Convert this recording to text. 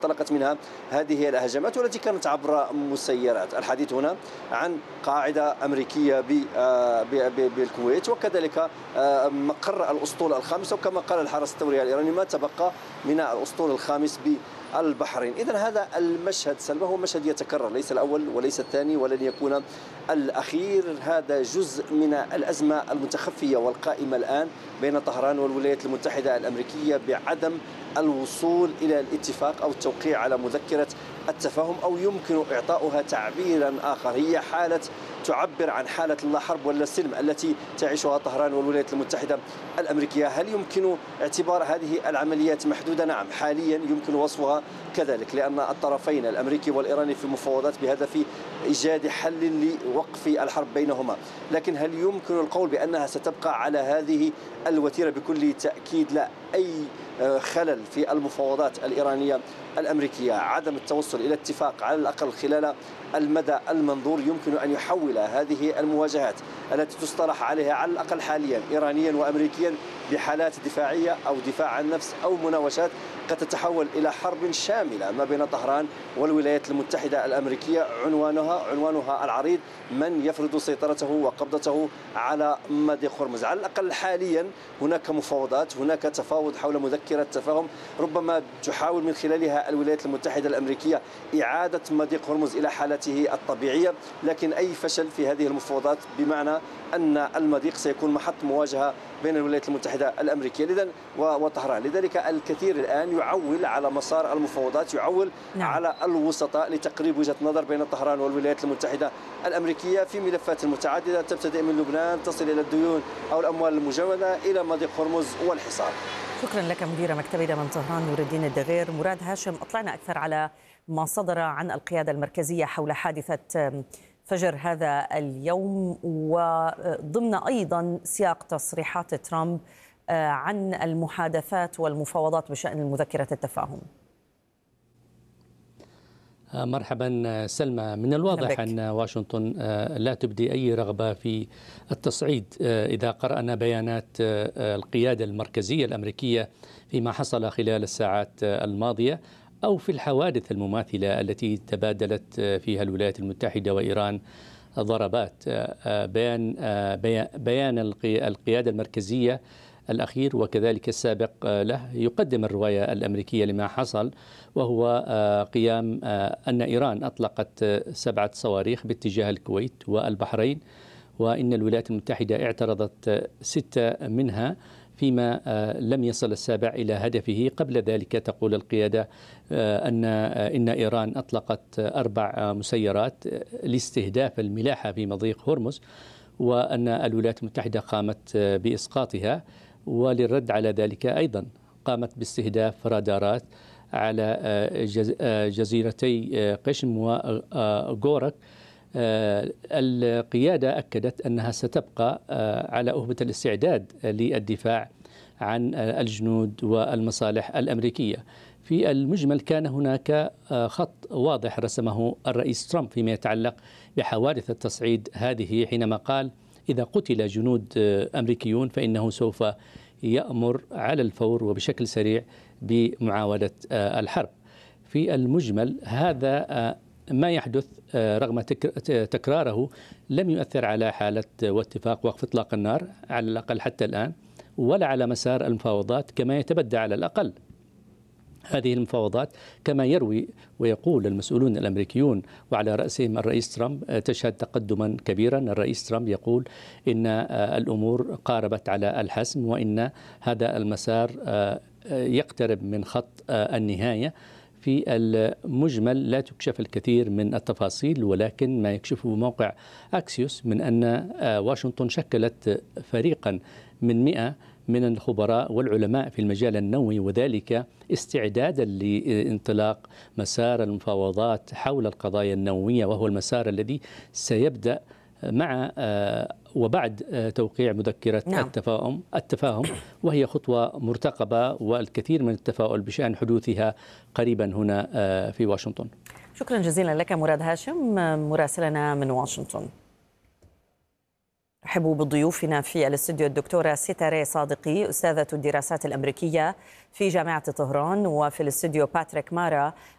انطلقت منها هذه الهجمات والتي كانت عبر مسيرات. الحديث هنا عن قاعدة أمريكية بالكويت، وكذلك مقر الأسطول الخامس، وكما قال الحرس الثوري الإيراني ما تبقى من الأسطول الخامس بالبحرين. إذن هذا المشهد سلمى هو مشهد يتكرر، ليس الأول وليس الثاني ولن يكون الأخير. هذا جزء من الأزمة المتخفية والقائمة الآن بين طهران والولايات المتحدة الأمريكية بعدم الوصول إلى الاتفاق أو التوقيع على مذكرة التفاهم، أو يمكن إعطاؤها تعبيرا آخر، هي حالة تعبر عن حالة لا حرب ولا سلم التي تعيشها طهران والولايات المتحدة الأمريكية. هل يمكن اعتبار هذه العمليات محدودة؟ نعم، حاليا يمكن وصفها كذلك، لأن الطرفين الأمريكي والإيراني في مفاوضات بهدف إيجاد حل لوقف الحرب بينهما. لكن هل يمكن القول بأنها ستبقى على هذه الوتيرة؟ بكل تأكيد لا. أي خلل في المفاوضات الإيرانية الأمريكية، عدم التوصل إلى اتفاق على الأقل خلال المدى المنظور، يمكن أن يحول هذه المواجهات التي تصطلح عليها على الأقل حاليا إيرانيا وأمريكيا بحالات دفاعية أو دفاع عن النفس أو مناوشات، قد تتحول إلى حرب شاملة ما بين طهران والولايات المتحدة الأمريكية. عنوانها العريض: من يفرض سيطرته وقبضته على مضيق هرمز. على الأقل حاليا هناك مفاوضات، هناك تفاوض حول مذكرة تفاهم ربما تحاول من خلالها الولايات المتحدة الأمريكية إعادة مضيق هرمز إلى حالته الطبيعية، لكن أي فشل في هذه المفاوضات بمعنى أن المضيق سيكون محط مواجهة بين الولايات المتحدة الأمريكية وطهران. لذلك الكثير الآن يعول على مسار المفاوضات، يعول على الوسطاء لتقريب وجهة نظر بين طهران والولايات المتحدة الأمريكية في ملفات متعددة تبتدئ من لبنان تصل إلى الديون أو الأموال المجمدة إلى مضيق هرمز والحصار. شكرا لك مدير مكتبنا من طهران نور الدين الدغير. مراد هاشم، أطلعنا أكثر على ما صدر عن القيادة المركزية حول حادثة فجر هذا اليوم، وضمن أيضا سياق تصريحات ترامب عن المحادثات والمفاوضات بشأن مذكرة التفاهم. مرحبا سلمى. من الواضح أن واشنطن لا تبدي أي رغبة في التصعيد إذا قرأنا بيانات القيادة المركزية الأمريكية فيما حصل خلال الساعات الماضية أو في الحوادث المماثلة التي تبادلت فيها الولايات المتحدة وإيران ضربات. بيان القيادة المركزية الأخير وكذلك السابق له يقدم الرواية الأمريكية لما حصل، وهو قيام أن إيران أطلقت 7 صواريخ باتجاه الكويت والبحرين، وإن الولايات المتحدة اعترضت 6 منها فيما لم يصل السابع إلى هدفه. قبل ذلك تقول القيادة إن إيران أطلقت 4 مسيرات لاستهداف الملاحة في مضيق هرمز، وأن الولايات المتحدة قامت بإسقاطها، وللرد على ذلك أيضا قامت باستهداف رادارات على جزيرتي قشم وغورك. القيادة أكدت أنها ستبقى على أهبة الاستعداد للدفاع عن الجنود والمصالح الأمريكية. في المجمل كان هناك خط واضح رسمه الرئيس ترامب فيما يتعلق بحوادث التصعيد هذه، حينما قال: إذا قتل جنود أمريكيون فإنه سوف يأمر على الفور وبشكل سريع بمعاودة الحرب. في المجمل هذا ما يحدث رغم تكراره لم يؤثر على حالة واتفاق وقف إطلاق النار على الأقل حتى الآن، ولا على مسار المفاوضات كما يتبدى على الأقل. هذه المفاوضات كما يروي ويقول المسؤولون الأمريكيون وعلى رأسهم الرئيس ترامب تشهد تقدما كبيرا. الرئيس ترامب يقول إن الأمور قاربت على الحسم، وإن هذا المسار يقترب من خط النهاية. في المجمل لا تكشف الكثير من التفاصيل، ولكن ما يكشفه موقع أكسيوس من أن واشنطن شكلت فريقا من 100 من الخبراء والعلماء في المجال النووي، وذلك استعدادا لانطلاق مسار المفاوضات حول القضايا النووية، وهو المسار الذي سيبدأ مع وبعد توقيع مذكرة التفاهم، وهي خطوة مرتقبة والكثير من التفاؤل بشأن حدوثها قريبا هنا في واشنطن. شكرا جزيلا لك مراد هاشم مراسلنا من واشنطن. أرحب بضيوفنا في الاستوديو الدكتورة ستارة صادقي أستاذة الدراسات الأمريكية في جامعة طهران، وفي الاستوديو باتريك مارا